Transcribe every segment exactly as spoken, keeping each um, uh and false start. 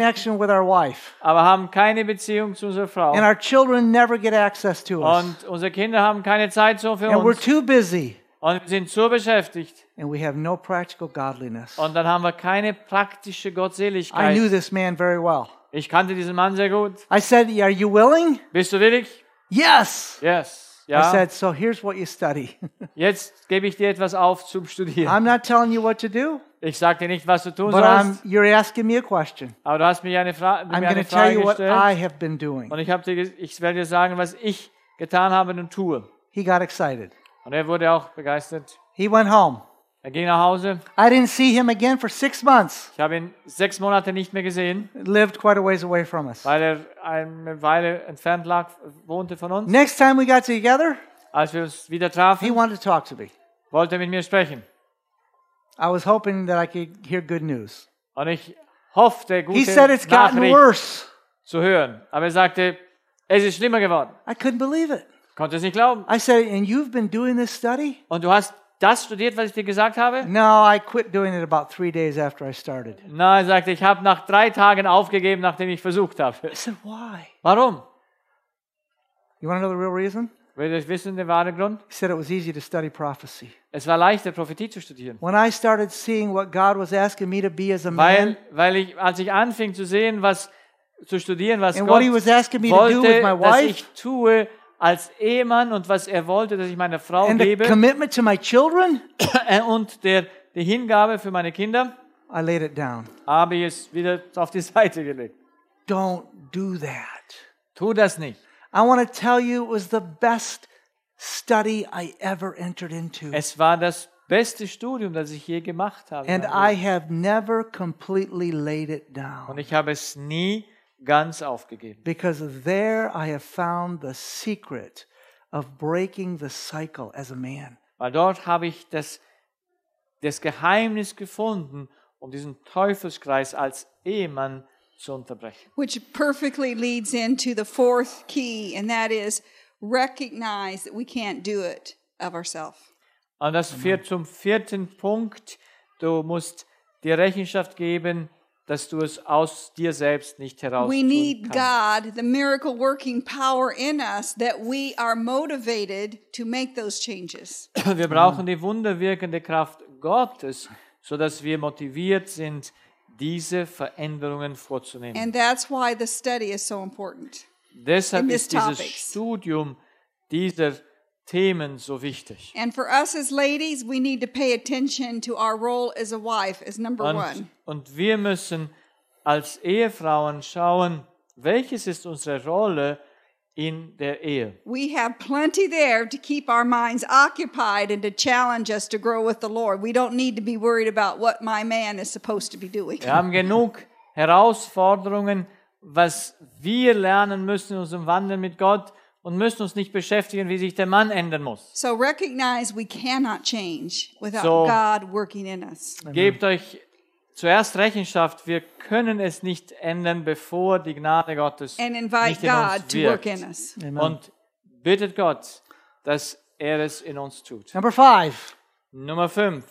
connection with our wife. aber haben keine Beziehung zu unserer Frau. And our children never get access to us. Und unsere Kinder haben keine Zeit so für And we're uns. too busy. Und wir sind so beschäftigt. And we have no practical godliness. Und dann haben wir keine praktische I Gottseligkeit. knew this man very well. Ich kannte diesen Mann sehr gut. I said, are you willing? Bist du willig? Yes. Yes. I Ja. said, so here's what you study. Jetzt gebe ich dir etwas auf zum Studieren. I'm not telling you what to do, Ich sage dir nicht, was du tun but I'm, sollst. you're asking me a question. Aber du hast mir eine, Fra I'm mir going eine to tell Frage you what gestellt. I have been doing. Und ich, hab dir, ge- ich werde dir sagen, was ich getan habe und tue. He got excited. Und er wurde auch begeistert. He went home. Er ging nach Hause. I didn't see him again for six months. Ich habe ihn sechs Monate nicht mehr gesehen, Lived quite a ways away from us. weil er eine Weile entfernt lag, wohnte von uns. Next time we got together, Als wir uns wieder he trafen, wanted to talk to me. wollte er mit mir sprechen. I was hoping that I could hear good news. Und ich hoffte, He gute said it's gotten Nachricht worse. zu hören. Aber er sagte, es ist schlimmer geworden. I couldn't believe it. Konnte es nicht glauben. I said, and you've been doing this study? Und du hast das studiert, was ich dir gesagt habe? No, I quit doing it about three days after I started. Na, er sagte, ich habe nach drei Tagen aufgegeben, nachdem ich versucht habe. I said, why? Warum? You want to know the real reason? Will ihr wissen, der wahre Grund? He said it was easy to study prophecy. Es war leichter, Prophetie zu studieren. When I started seeing what God was asking me to be as a Weil, man, weil ich, als ich anfing zu sehen, was zu studieren, was and Gott what he was asking me to do with wollte, my dass wife, ich tue als Ehemann und was er wollte, dass ich meiner Frau and the gebe commitment to my children, und der, die Hingabe für meine Kinder, I laid it down. habe ich es wieder auf die Seite gelegt. Don't do that. Tu das nicht. I want to tell you, it was the best study I ever entered into. Es war das beste Studium, das ich je gemacht habe. And I have never completely laid it Und down. ich habe es nie ganz aufgegeben. Because there I have found the secret of breaking the cycle as a man. Weil dort habe ich das, das Geheimnis gefunden, um diesen Teufelskreis als Ehemann zu unterbrechen. Which perfectly leads into the fourth key, and that is recognize that we can't do it of ourselves. Und das führt zum vierten Punkt. Du musst dir Rechenschaft geben, dass du es aus dir selbst nicht heraus We tun need kannst. God, the miracle working power in us, that we are motivated to make those changes. Wir brauchen die wunderwirkende Kraft Gottes, sodass wir motiviert sind, diese Veränderungen vorzunehmen. And that's why the study is so important. Deshalb in this ist dieses topics. Studium dieser Themen so wichtig. And for us as ladies, we need to pay attention to our role as a wife, as number Und, one. und wir müssen als Ehefrauen schauen, welches ist unsere Rolle in der Ehe. We have plenty there to keep our minds occupied and to challenge us to grow with the Lord. We don't need to be worried about what my man is supposed to be doing. Wir haben genug Herausforderungen, was wir lernen müssen in unserem Wandel mit Gott und müssen uns nicht beschäftigen, wie sich der Mann ändern muss. So recognize we cannot change without So- God working in us. Gebt euch zuerst Rechenschaft, wir können es nicht ändern, bevor die Gnade Gottes And invite nicht in uns God to work wirkt. in us. Amen. Und bittet Gott, dass er es in uns tut. Number five, Nummer fünf.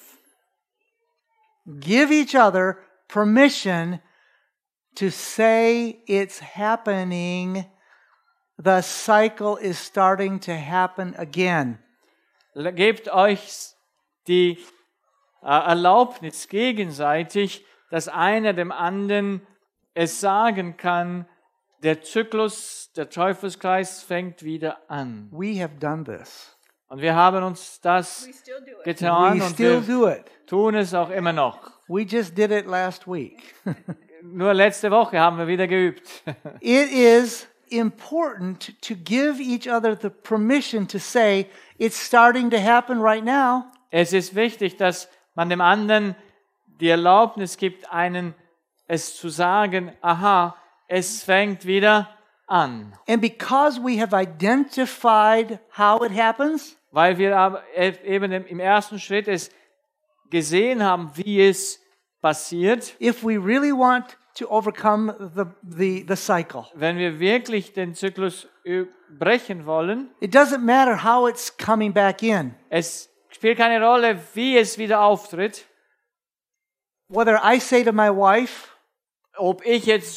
give each other permission to say it's happening. The cycle is starting to happen again. Gebt euch die äh, Erlaubnis gegenseitig, dass einer dem anderen es sagen kann, der Zyklus, der Teufelskreis fängt wieder an. We have done this. Und wir haben uns das still do it. getan We und still wir do it. tun es auch immer noch. We just did it last week. Nur letzte Woche haben wir wieder geübt. It is important to give each other the permission to say it's starting to happen right now. Es ist wichtig, dass man dem anderen die Erlaubnis gibt, einen es zu sagen, aha, es fängt wieder an. And because we have identified how it happens, Weil wir aber eben im ersten Schritt es gesehen haben, wie es passiert. if we really want to overcome the, the, the cycle, Wenn wir wirklich den Zyklus brechen wollen, it doesn't matter how it's coming back in. es spielt keine Rolle, wie es wieder auftritt. Whether I say to my wife, Ob ich jetzt